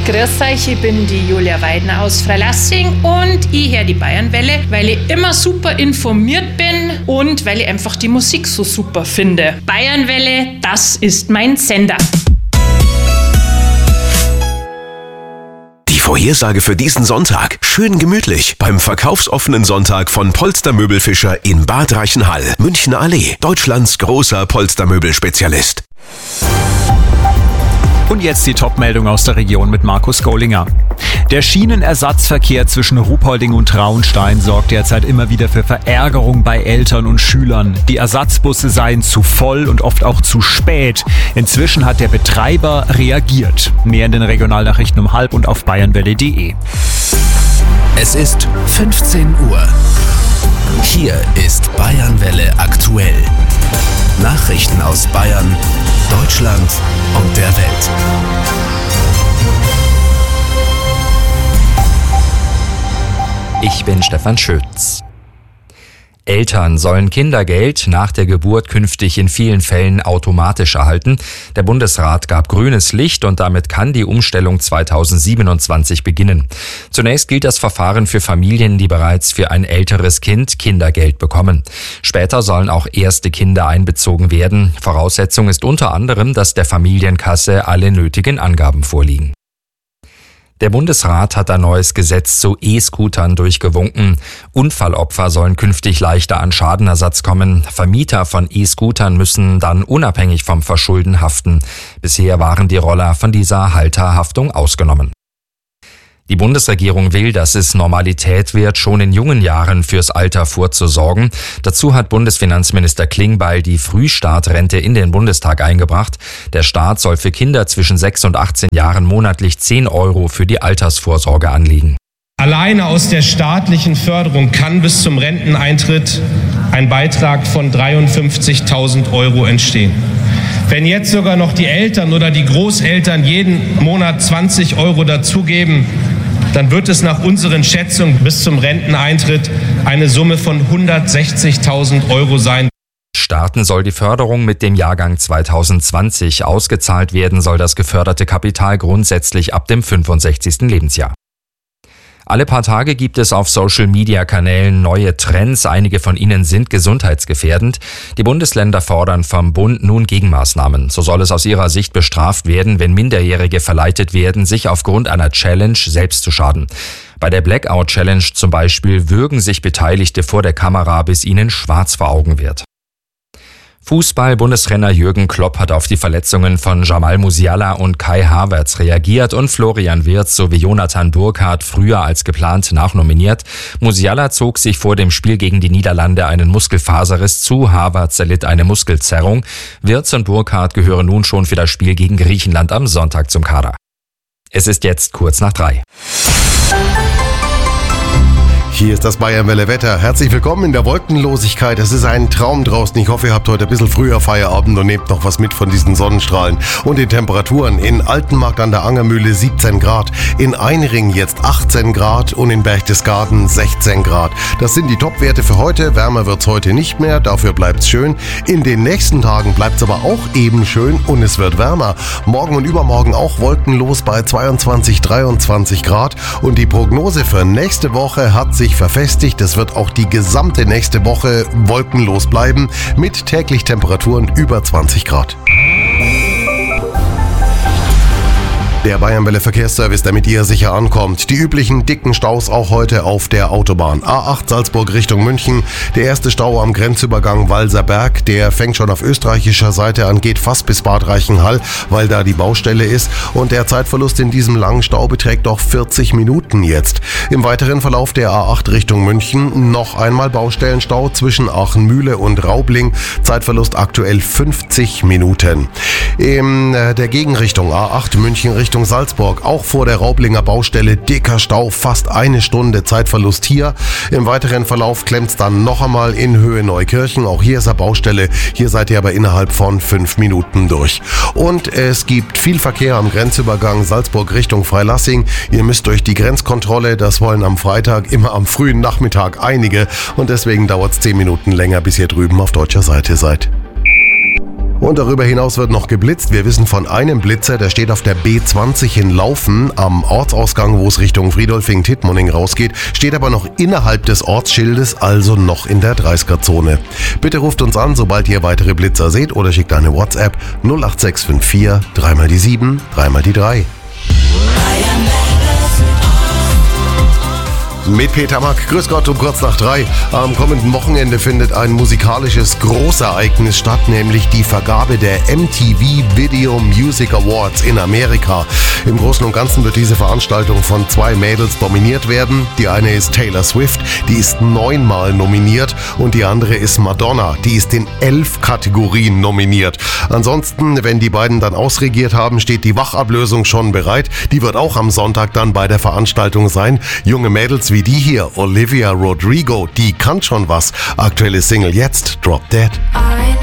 Grüß euch, ich bin die Julia Weidner aus Freilassing und ich höre die Bayernwelle, weil ich immer super informiert bin und weil ich einfach die Musik so super finde. Bayernwelle, das ist mein Sender. Die Vorhersage für diesen Sonntag. Schön gemütlich beim verkaufsoffenen Sonntag von Polstermöbelfischer in Bad Reichenhall, Münchner Allee, Deutschlands großer Polstermöbelspezialist. Und jetzt die Top-Meldung aus der Region mit Markus Gollinger. Der Schienenersatzverkehr zwischen Ruhpolding und Traunstein sorgt derzeit immer wieder für Verärgerung bei Eltern und Schülern. Die Ersatzbusse seien zu voll und oft auch zu spät. Inzwischen hat der Betreiber reagiert. Mehr in den Regionalnachrichten um 12:30 und auf bayernwelle.de. Es ist 15 Uhr. Hier ist Bayernwelle aktuell. Nachrichten aus Bayern, Deutschland und der Welt. Ich bin Stefan Schütz. Eltern sollen Kindergeld nach der Geburt künftig in vielen Fällen automatisch erhalten. Der Bundesrat gab grünes Licht und damit kann die Umstellung 2027 beginnen. Zunächst gilt das Verfahren für Familien, die bereits für ein älteres Kind Kindergeld bekommen. Später sollen auch erste Kinder einbezogen werden. Voraussetzung ist unter anderem, dass der Familienkasse alle nötigen Angaben vorliegen. Der Bundesrat hat ein neues Gesetz zu E-Scootern durchgewunken. Unfallopfer sollen künftig leichter an Schadenersatz kommen. Vermieter von E-Scootern müssen dann unabhängig vom Verschulden haften. Bisher waren die Roller von dieser Halterhaftung ausgenommen. Die Bundesregierung will, dass es Normalität wird, schon in jungen Jahren fürs Alter vorzusorgen. Dazu hat Bundesfinanzminister Klingbeil die Frühstartrente in den Bundestag eingebracht. Der Staat soll für Kinder zwischen 6 und 18 Jahren monatlich 10 € für die Altersvorsorge anlegen. Alleine aus der staatlichen Förderung kann bis zum Renteneintritt ein Beitrag von 53.000 € entstehen. Wenn jetzt sogar noch die Eltern oder die Großeltern jeden Monat 20 € dazugeben, dann wird es nach unseren Schätzungen bis zum Renteneintritt eine Summe von 160.000 € sein. Starten soll die Förderung mit dem Jahrgang 2020. Ausgezahlt werden soll das geförderte Kapital grundsätzlich ab dem 65. Lebensjahr. Alle paar Tage gibt es auf Social-Media-Kanälen neue Trends. Einige von ihnen sind gesundheitsgefährdend. Die Bundesländer fordern vom Bund nun Gegenmaßnahmen. So soll es aus ihrer Sicht bestraft werden, wenn Minderjährige verleitet werden, sich aufgrund einer Challenge selbst zu schaden. Bei der Blackout-Challenge zum Beispiel würgen sich Beteiligte vor der Kamera, bis ihnen schwarz vor Augen wird. Fußball-Bundestrainer Jürgen Klopp hat auf die Verletzungen von Jamal Musiala und Kai Havertz reagiert und Florian Wirtz sowie Jonathan Burkhardt früher als geplant nachnominiert. Musiala zog sich vor dem Spiel gegen die Niederlande einen Muskelfaserriss zu, Havertz erlitt eine Muskelzerrung. Wirtz und Burkhardt gehören nun schon für das Spiel gegen Griechenland am Sonntag zum Kader. Es ist jetzt 2:45. Hier ist das Bayernwelle Wetter. Herzlich willkommen in der Wolkenlosigkeit. Es ist ein Traum draußen. Ich hoffe, ihr habt heute ein bisschen früher Feierabend und nehmt noch was mit von diesen Sonnenstrahlen. Und den Temperaturen in Altenmarkt an der Angermühle 17 Grad, in Einring jetzt 18 Grad und in Berchtesgaden 16 Grad. Das sind die Topwerte für heute. Wärmer wird's heute nicht mehr, dafür bleibt's schön. In den nächsten Tagen bleibt's aber auch eben schön und es wird wärmer. Morgen und übermorgen auch wolkenlos bei 22, 23 Grad. Und die Prognose für nächste Woche hat sich verfestigt. Es wird auch die gesamte nächste Woche wolkenlos bleiben mit täglich Temperaturen über 20 Grad. Der Bayernwelle Verkehrsservice, damit ihr sicher ankommt. Die üblichen dicken Staus auch heute auf der Autobahn. A8 Salzburg Richtung München. Der erste Stau am Grenzübergang Walserberg. Der fängt schon auf österreichischer Seite an, geht fast bis Bad Reichenhall, weil da die Baustelle ist. Und der Zeitverlust in diesem langen Stau beträgt doch 40 Minuten jetzt. Im weiteren Verlauf der A8 Richtung München noch einmal Baustellenstau zwischen Aachenmühle und Raubling. Zeitverlust aktuell 50 Minuten. In der Gegenrichtung A8 München Richtung Salzburg, auch vor der Raublinger Baustelle, dicker Stau, fast eine Stunde Zeitverlust hier. Im weiteren Verlauf klemmt's dann noch einmal in Höhe Neukirchen, auch hier ist eine Baustelle, hier seid ihr aber innerhalb von 5 Minuten durch. Und es gibt viel Verkehr am Grenzübergang Salzburg Richtung Freilassing. Ihr müsst durch die Grenzkontrolle, das wollen am Freitag immer am frühen Nachmittag einige und deswegen dauert's 10 Minuten länger, bis ihr drüben auf deutscher Seite seid. Und darüber hinaus wird noch geblitzt. Wir wissen von einem Blitzer, der steht auf der B20 in Laufen am Ortsausgang, wo es Richtung Friedolfing-Tittmoning rausgeht, steht aber noch innerhalb des Ortsschildes, also noch in der 30er-Zone. Bitte ruft uns an, sobald ihr weitere Blitzer seht, oder schickt eine WhatsApp 08654 3 die 7, 3 die 3. Mit Peter Mack, grüß Gott um kurz nach 3. Am kommenden Wochenende findet ein musikalisches Großereignis statt, nämlich die Vergabe der MTV Video Music Awards in Amerika. Im Großen und Ganzen wird diese Veranstaltung von 2 Mädels dominiert werden. Die eine ist Taylor Swift, die ist 9-mal nominiert, und die andere ist Madonna, die ist in 11 Kategorien nominiert. Ansonsten, wenn die beiden dann ausregiert haben, steht die Wachablösung schon bereit. Die wird auch am Sonntag dann bei der Veranstaltung sein. Junge Mädels wie die hier, Olivia Rodrigo, die kann schon was. Aktuelle Single jetzt, Drop Dead.